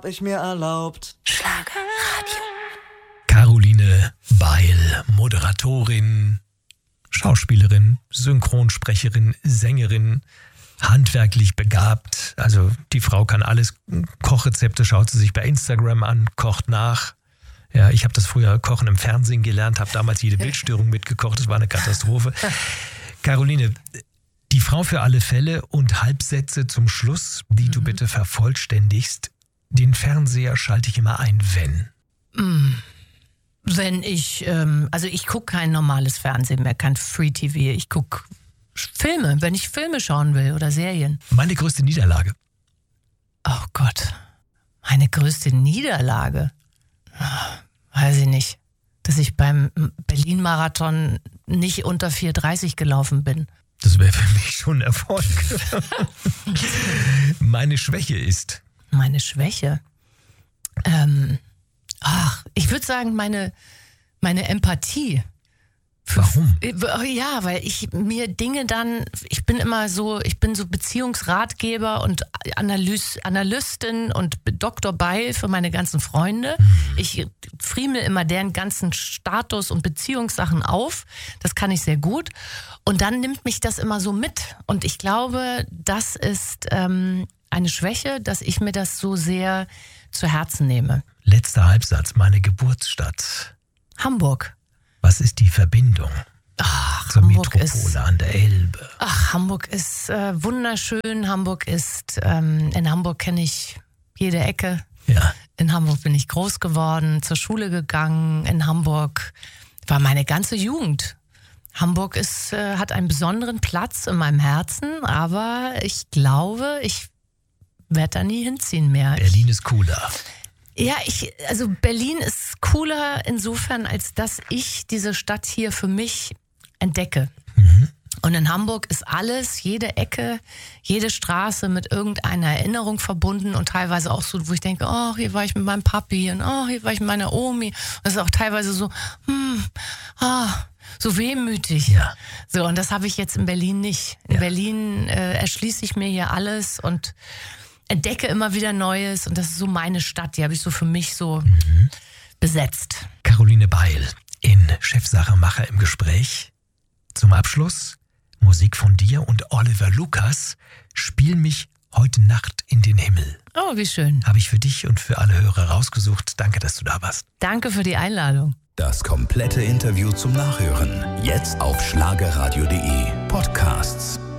ich mir erlaubt. Schlagerradio. Caroline Beil, Moderatorin, Schauspielerin, Synchronsprecherin, Sängerin, handwerklich begabt. Also die Frau kann alles. Kochrezepte schaut sie sich bei Instagram an, kocht nach. Ja, ich habe das früher Kochen im Fernsehen gelernt, habe damals jede Bildstörung mitgekocht. Das war eine Katastrophe. Caroline, die Frau für alle Fälle und Halbsätze zum Schluss, die du bitte vervollständigst. Den Fernseher schalte ich immer ein, wenn? Wenn ich, also ich gucke kein normales Fernsehen mehr, kein Free TV. Ich gucke Filme, wenn ich Filme schauen will oder Serien. Meine größte Niederlage? Oh Gott, meine größte Niederlage? Weiß ich nicht. Dass ich beim Berlin-Marathon nicht unter 4,30 gelaufen bin. Das wäre für mich schon ein Erfolg. Meine Schwäche ist? Meine Schwäche? Ich würde sagen, meine Empathie. Warum? Ja, weil ich bin so Beziehungsratgeber und Analystin und Dr. Beil für meine ganzen Freunde. Ich friemel immer deren ganzen Status und Beziehungssachen auf. Das kann ich sehr gut. Und dann nimmt mich das immer so mit. Und ich glaube, das ist eine Schwäche, dass ich mir das so sehr zu Herzen nehme. Letzter Halbsatz, meine Geburtsstadt. Hamburg. Was ist die Verbindung zur Hamburg Metropole an der Elbe? Hamburg ist wunderschön. Hamburg ist, in Hamburg kenne ich jede Ecke. Ja. In Hamburg bin ich groß geworden, zur Schule gegangen. In Hamburg war meine ganze Jugend. Hamburg hat einen besonderen Platz in meinem Herzen, aber ich glaube, ich werde da nie hinziehen mehr. Berlin ist cooler. Ja, also Berlin ist cooler insofern, als dass ich diese Stadt hier für mich entdecke. Und in Hamburg ist alles, jede Ecke, jede Straße mit irgendeiner Erinnerung verbunden und teilweise auch so, wo ich denke, oh, hier war ich mit meinem Papi und oh, hier war ich mit meiner Omi. Und das ist auch teilweise so, so wehmütig. Ja. So, und das habe ich jetzt in Berlin nicht. In Berlin erschließe ich mir hier alles und entdecke immer wieder Neues und das ist so meine Stadt, die habe ich so für mich so besetzt. Caroline Beil in Chefsache-Macher im Gespräch. Zum Abschluss Musik von dir und Oliver Lucas. Spiel mich heute Nacht in den Himmel. Oh, wie schön. Habe ich für dich und für alle Hörer rausgesucht. Danke, dass du da warst. Danke für die Einladung. Das komplette Interview zum Nachhören. Jetzt auf schlagerradio.de. Podcasts.